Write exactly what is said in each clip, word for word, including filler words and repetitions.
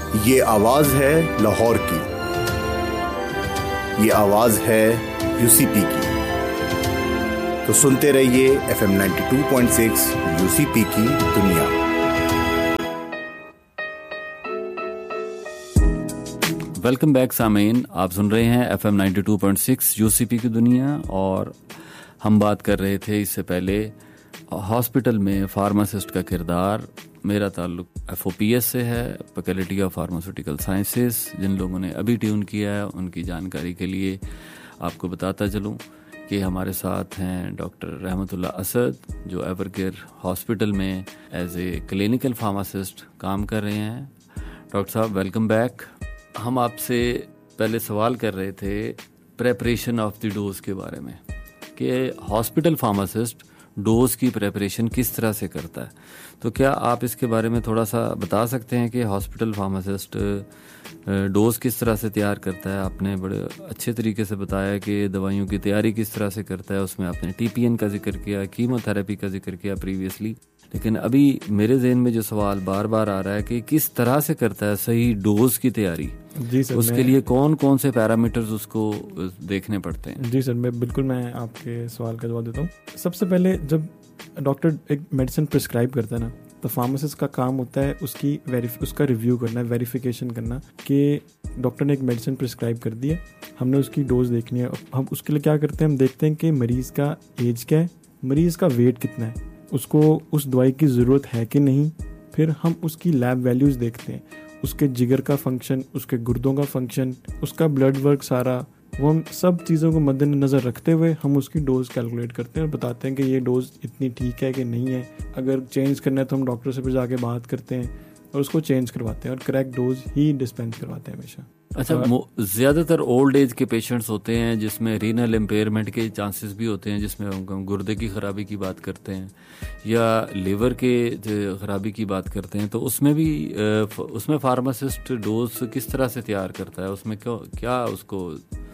ये आवाज है लाहौर की, ये आवाज है यूसीपी की। तो सुनते रहिए F M ninety two point six UCP की दुनिया। वेलकम बैक सामीन, आप सुन रहे हैं F M ninety two point six UCP की दुनिया। और हम बात कर रहे थे इससे पहले हॉस्पिटल में फार्मासिस्ट का किरदार। मेरा ताल्लुक एफ ओ पी एस से है, फैकल्टी ऑफ फार्मास्यूटिकल साइंसेस। जिन लोगों ने अभी ट्यून किया है उनकी जानकारी के लिए आपको बताता चलूं कि हमारे साथ हैं डॉक्टर रहमतुल्लाह असद, जो एवरकेयर हॉस्पिटल में एज ए क्लिनिकल फार्मासिस्ट काम कर रहे हैं। डॉक्टर साहब वेलकम बैक। हम आपसे पहले सवाल कर रहे थे प्रेपरेशन ऑफ द डोज के बारे में कि हॉस्पिटल फार्मासिस्ट डोज की प्रेपरेशन किस तरह से करता है। तो क्या आप इसके बारे में थोड़ा सा बता सकते हैं कि हॉस्पिटल फार्मासिस्ट डोज किस तरह से तैयार करता है? आपने बड़े अच्छे तरीके से बताया कि दवाइयों की तैयारी किस तरह से करता है। उसमें आपने टी पी एन का जिक्र किया, कीमोथेरेपी का जिक्र किया प्रीवियसली। लेकिन अभी मेरे ज़हन में जो सवाल बार बार आ रहा है कि किस तरह से करता है सही डोज की तैयारी। जी सर, उसके लिए कौन कौन से पैरामीटर्स उसको देखने पड़ते हैं? जी सर, मैं बिल्कुल मैं आपके सवाल का जवाब देता हूँ। सबसे पहले जब डॉक्टर एक मेडिसिन प्रिस्क्राइब करता है ना, तो फार्मासिस्ट का काम होता है उसकी वेरीफ उसका रिव्यू करना, वेरिफिकेशन करना कि डॉक्टर ने एक मेडिसिन प्रिस्क्राइब कर दी है, हमने उसकी डोज देखनी है। हम उसके लिए क्या करते हैं, हम देखते हैं कि मरीज़ का एज क्या है, मरीज़ का वेट कितना है, उसको उस दवाई की ज़रूरत है कि नहीं। फिर हम उसकी लैब वैल्यूज़ देखते हैं, उसके जिगर का फंक्शन, उसके गुर्दों का फंक्शन, उसका ब्लड वर्क सारा, वो हम सब चीज़ों को मद्देनज़र रखते हुए हम उसकी डोज कैलकुलेट करते हैं और बताते हैं कि ये डोज इतनी ठीक है कि नहीं है। अगर चेंज करना है तो हम डॉक्टर से फिर जाके बात करते हैं और उसको चेंज करवाते हैं और करेक्ट डोज ही डिस्पेंस करवाते हैं हमेशा। अच्छा, ज़्यादातर ओल्ड एज के पेशेंट्स होते हैं जिसमें रीनल इम्पेयरमेंट के चांसेस भी होते हैं, जिसमें हम गुर्दे की ख़राबी की बात करते हैं या लिवर के ख़राबी की बात करते हैं। तो उसमें भी उसमें फार्मासिस्ट डोज किस तरह से तैयार करता है? उसमें क्यों क्या उसको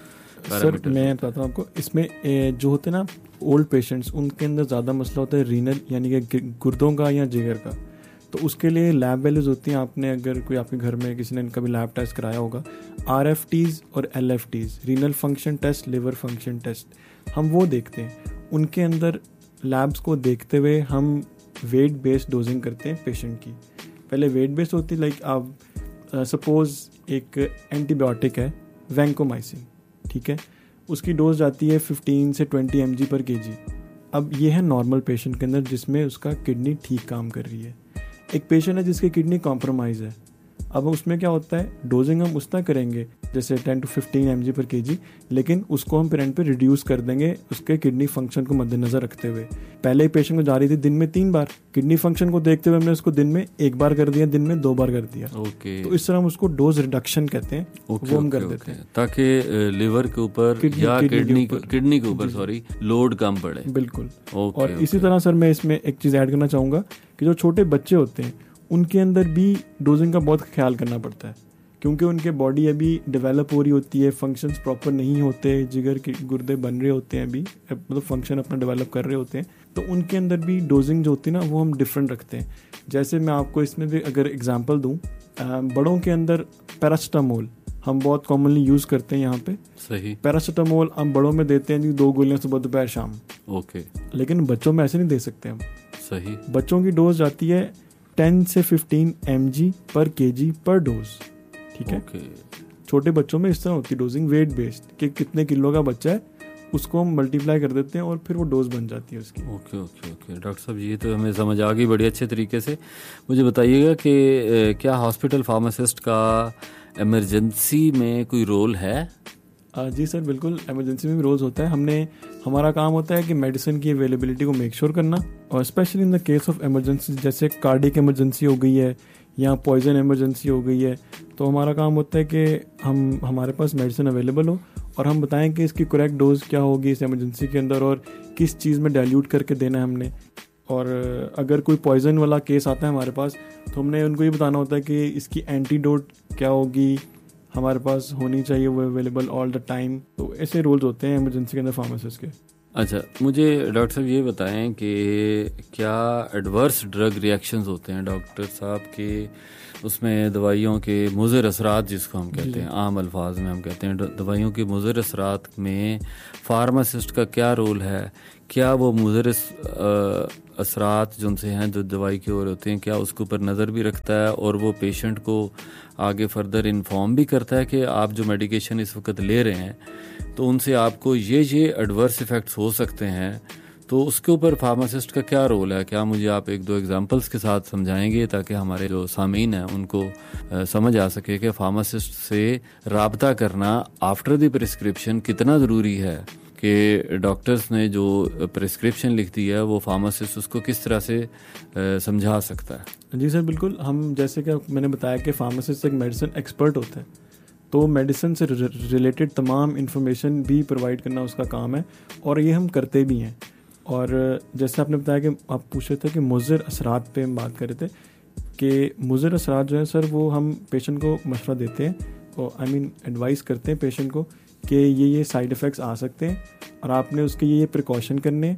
सर मैं बताता हूँ आपको। इसमें जो होते हैं ना ओल्ड पेशेंट्स, उनके अंदर ज़्यादा मसला होता है रीनल यानी कि गुर्दों का या जिगर का। तो उसके लिए लैब वैल्यूज़ होती हैं। आपने अगर कोई आपके घर में किसी ने कभी लैब टेस्ट कराया होगा, आर एफ टीज़ और L F tees, renal function test, liver function test, हम वो देखते हैं। उनके अंदर लैब्स को देखते हुए हम वेट बेस्ड डोजिंग करते हैं पेशेंट की। पहले वेट बेस्ड होती है, लाइक आप सपोज़ एक एंटीबायोटिक है वैंकोमाइसिन, ठीक है, उसकी डोज जाती है फिफ्टीन से ट्वेंटी एम जी पर के जी। अब ये है नॉर्मल पेशेंट के अंदर जिसमें उसका किडनी ठीक काम कर रही है। एक पेशेंट है जिसकी किडनी कॉम्प्रोमाइज़ है। अब उसमें क्या होता है, डोजिंग हम उतना करेंगे जैसे ten to fifteen M G पर के जी, लेकिन उसको हम पेरेंट पे रिड्यूस कर देंगे उसके किडनी फंक्शन को मद्देनजर रखते हुए। पहले एक पेशेंट को जा रही थी दिन में तीन बार, किडनी फंक्शन को देखते हुए हमने उसको दिन में एक बार कर दिया, दिन में दो बार कर दिया। ओके, तो इस तरह हम उसको डोज रिडक्शन कहते हैं, वो हम कर देते हैं ताकि लिवर के ऊपर या किडनी किडनी के ऊपर सॉरी लोड कम पड़े। बिल्कुल। और इसी तरह सर मैं इसमें एक चीज़ ऐड करना चाहूँगा कि जो छोटे बच्चे होते हैं उनके अंदर भी डोजिंग का बहुत ख्याल करना पड़ता है, क्योंकि उनके बॉडी अभी डेवलप हो रही होती है, फंक्शंस प्रॉपर नहीं होते, जिगर के गुर्दे बन रहे होते हैं, अभी मतलब फंक्शन अपना डेवलप कर रहे होते हैं। तो उनके अंदर भी डोजिंग जो होती है ना वो हम डिफरेंट रखते हैं। जैसे मैं आपको इसमें भी अगर एग्जांपल दूं, बड़ों के अंदर पैरासीटामोल हम बहुत कॉमनली यूज़ करते हैं यहाँ पे। सही। पैरासीटामोल हम बड़ों में देते हैं जी, दो गोलियाँ सुबह दोपहर शाम। ओके। लेकिन बच्चों में ऐसे नहीं दे सकते हम। सही। बच्चों की डोज जाती है टेन से फिफ्टीन एम जी पर के जी पर डोज, ठीक है। okay. छोटे बच्चों में इस तरह होती है डोजिंग वेट बेस्ड कि कितने किलो का बच्चा है उसको हम मल्टीप्लाई कर देते हैं और फिर वो डोज बन जाती है उसकी। ओके ओके ओके डॉक्टर साहब, ये तो हमें समझ आ गई बड़ी अच्छे तरीके से। मुझे बताइएगा कि क्या हॉस्पिटल फार्मासिस्ट का इमरजेंसी में कोई रोल है? आ, जी सर, बिल्कुल इमरजेंसी में भी रोल्स होता है। हमने हमारा काम होता है कि मेडिसिन की अवेलेबिलिटी को मेक श्योर करना, और specially in the case of emergency, जैसे कार्डियक इमरजेंसी हो गई है या पॉइजन इमरजेंसी हो गई है, तो हमारा काम होता है कि हम हमारे पास मेडिसिन अवेलेबल हो और हम बताएं कि इसकी करेक्ट डोज क्या होगी इस इमरजेंसी के अंदर और किस चीज़ में डाइल्यूट करके देना है हमने। और अगर कोई पॉइजन वाला केस आता है हमारे पास तो हमने उनको ये बताना होता है कि इसकी एंटीडोट क्या होगी, हमारे पास होनी चाहिए वो अवेलेबल ऑल द टाइम। तो ऐसे रूल्स होते हैं इमरजेंसी के अंदर फार्मासिस्ट के। अच्छा, मुझे डॉक्टर साहब ये बताएं कि क्या एडवर्स ड्रग रिएक्शंस होते हैं डॉक्टर साहब के, उसमें दवाइयों के मुज़र असरात जिसको हम कहते हैं, आम अल्फाज में हम कहते हैं दवाइयों के मुज़र असरात में फार्मासिस्ट का क्या रोल है? क्या वो मुज़र असरात जो उनसे हैं जो दवाई के ओर होते हैं, क्या उसके ऊपर नज़र भी रखता है और वो पेशेंट को आगे फर्दर इन्फॉर्म भी करता है कि आप जो मेडिकेशन इस वक्त ले रहे हैं तो उनसे आपको ये ये एडवर्स इफ़ेक्ट्स हो सकते हैं, तो उसके ऊपर फार्मासिस्ट का क्या रोल है? क्या मुझे आप एक दो एग्जांपल्स के साथ समझाएंगे ताकि हमारे जो सामीन हैं उनको आ, समझ आ सके कि फार्मासिस्ट से राब्ता करना आफ्टर द प्रिस्क्रिप्शन कितना ज़रूरी है, कि डॉक्टर्स ने जो प्रिस्क्रिप्शन लिख दी है वो फार्मासिस्ट उसको किस तरह से आ, समझा सकता है? जी सर, बिल्कुल। हम जैसे कि मैंने बताया कि फार्मासिस्ट एक मेडिसिन एक्सपर्ट होता है, तो मेडिसिन से रिलेटेड तमाम इन्फॉर्मेशन भी प्रोवाइड करना उसका काम है और ये हम करते भी हैं। और जैसे आपने बताया कि आप पूछ रहे थे कि मुज़र असरात पे हम बात कर रहे थे कि मुज़र असरात जो है सर, वो हम पेशेंट को मशवरा देते हैं और आई मीन एडवाइस करते हैं पेशेंट को कि ये ये साइड इफ़ेक्ट्स आ सकते हैं और आपने उसके ये ये प्रिकॉशन करने।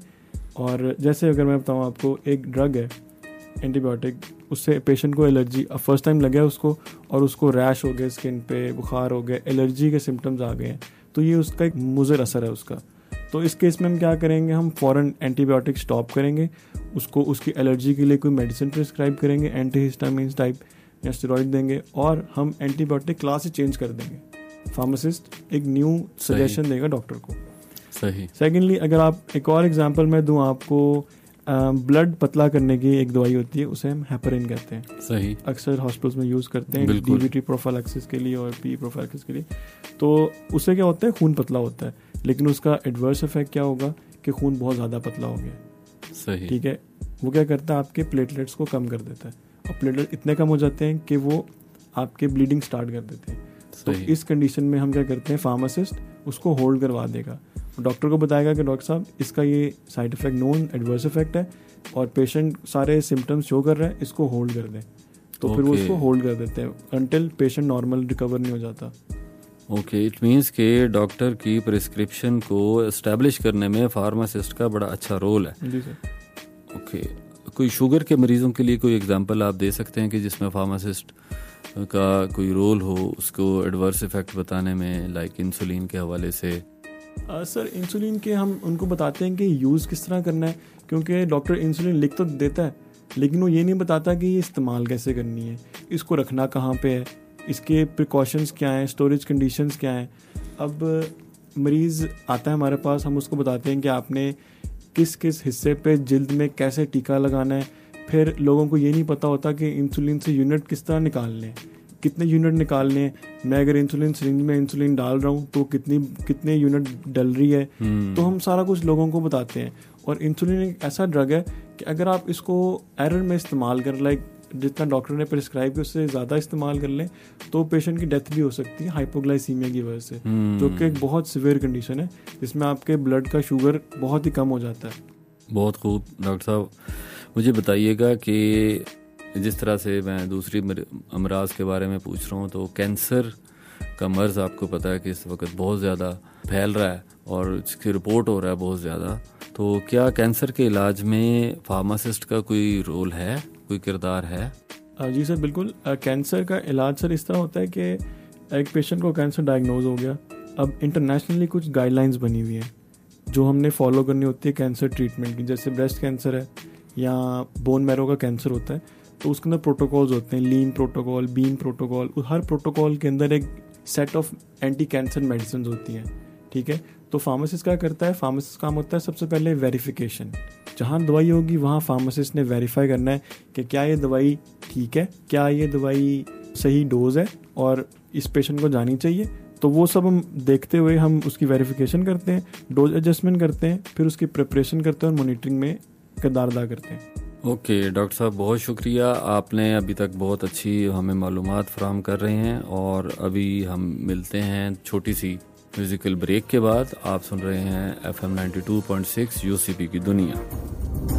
और जैसे अगर मैं बताऊँ आपको, एक ड्रग है एंटीबायोटिक, उससे पेशेंट को एलर्जी, अब फर्स्ट टाइम लगा उसको और उसको रैश हो गया स्किन पे, बुखार हो गया, एलर्जी के सिम्टम्स आ गए हैं, तो ये उसका एक मुज़र असर है उसका। तो इस केस में हम क्या करेंगे, हम फ़ौरन एंटीबायोटिक स्टॉप करेंगे, उसको उसकी एलर्जी के लिए कोई मेडिसिन प्रिस्क्राइब करेंगे, एंटीहिस्टामिन्स टाइप या स्टेरॉइड देंगे और हम एंटीबायोटिक क्लास ही चेंज कर देंगे। फार्मासिस्ट एक न्यू सजेशन देगा डॉक्टर को। सही। सेकेंडली, अगर आप एक और एग्जांपल मैं दूं आपको, ब्लड uh, पतला करने की एक दवाई होती है, उसे हम हेपरिन कहते हैं। सही। अक्सर हॉस्पिटल्स में यूज़ करते हैं डीवीटी प्रोफाइलैक्सिस के लिए और पी प्रोफाइलैक्सिस के लिए। तो उससे क्या होता है, खून पतला होता है, लेकिन उसका एडवर्स इफेक्ट क्या होगा कि खून बहुत ज़्यादा पतला हो गया। सही। ठीक है, वो क्या करता है, आपके प्लेटलेट्स को कम कर देता है और प्लेटलेट इतने कम हो जाते हैं कि वो आपके ब्लीडिंग स्टार्ट कर देते हैं। तो इस कंडीशन में हम क्या करते हैं, फार्मासिस्ट उसको होल्ड करवा देगा, डॉक्टर को बताएगा कि डॉक्टर साहब इसका ये side effect known adverse effect है और पेशेंट सारे सिम्टम्स शो कर रहा है, इसको होल्ड कर दें। तो okay. फिर वो उसको होल्ड कर देते हैं अनटिल पेशेंट नॉर्मल रिकवर नहीं हो जाता। ओके, इट मीन्स के डॉक्टर की प्रिस्क्रिप्शन को एस्टेब्लिश करने में फार्मासिस्ट का बड़ा अच्छा रोल है। जी सर। ओके, कोई शुगर के मरीजों के लिए कोई एग्जांपल आप दे सकते हैं कि जिसमें फार्मासिस्ट का कोई रोल हो उसको एडवर्स इफेक्ट बताने में, लाइक इंसुलिन के हवाले से? आ, सर इंसुलिन के हम उनको बताते हैं कि यूज़ किस तरह करना है, क्योंकि डॉक्टर इंसुलिन लिख तो देता है लेकिन वो ये नहीं बताता कि ये इस्तेमाल कैसे करनी है, इसको रखना कहाँ पे है, इसके प्रिकॉशंस क्या हैं, स्टोरेज कंडीशंस क्या हैं। अब मरीज़ आता है हमारे पास, हम उसको बताते हैं कि आपने किस किस हिस्से पे जिल्द में कैसे टीका लगाना है। फिर लोगों को ये नहीं पता होता कि इंसुलिन से यूनिट किस तरह निकालने हैं, कितने यूनिट निकालने हैं। मैं अगर इंसुलिन सिरिंज में इंसुलिन डाल रहा हूँ तो कितनी कितने यूनिट डल रही है, तो हम सारा कुछ लोगों को बताते हैं। और इंसुलिन एक ऐसा ड्रग है कि अगर आप इसको एरर में इस्तेमाल कर, लाइक जितना डॉक्टर ने प्रिस्क्राइब किया उससे ज़्यादा इस्तेमाल कर लें तो पेशेंट की डेथ भी हो सकती है हाइपोग्लाइसीमिया की वजह से, जो कि एक बहुत सिवियर कंडीशन है जिसमें आपके ब्लड का शुगर बहुत ही कम हो जाता है। बहुत खूब डॉक्टर साहब, मुझे बताइएगा कि जिस तरह से मैं दूसरी अमराज के बारे में पूछ रहा हूँ, तो कैंसर का मर्ज़ आपको पता है कि इस वक्त बहुत ज़्यादा फैल रहा है और इसकी रिपोर्ट हो रहा है बहुत ज़्यादा। तो क्या कैंसर के इलाज में फार्मासिस्ट का कोई रोल है, कोई किरदार है? जी सर, बिल्कुल। कैंसर का इलाज सर इस तरह होता है कि एक पेशेंट को कैंसर डायग्नोज हो गया, अब इंटरनेशनली कुछ गाइडलाइंस बनी हुई हैं जो हमने फॉलो करनी होती है कैंसर ट्रीटमेंट की। जैसे ब्रेस्ट कैंसर है या बोन मैरो का कैंसर होता है तो उसके अंदर प्रोटोकॉल्स होते हैं, लीन protocol, been protocol. Her protocol के अंदर एक set of anti cancer medicine होती हैं। ठीक है, तो फार्मासिस्ट क्या करता है, फार्मासिस्ट काम होता है सबसे पहले वेरिफिकेशन। जहाँ दवाई होगी वहाँ फार्मासिस्ट ने वेरीफाई करना है कि क्या ये दवाई ठीक है, क्या ये दवाई सही डोज है और इस पेशेंट को जानी चाहिए। तो वो सब हम देखते हुए हम उसकी वेरिफिकेशन करते हैं, डोज एडजस्टमेंट करते हैं, फिर उसकी प्रिपरेशन करते हैं और मॉनिटरिंग में किरदार अदा करते हैं। ओके okay, डॉक्टर साहब बहुत शुक्रिया, आपने अभी तक बहुत अच्छी हमें मालूमात फराहम कर रहे हैं। और अभी हम मिलते हैं छोटी सी म्यूज़िकल ब्रेक के बाद। आप सुन रहे हैं F M ninety two point six UCP की दुनिया।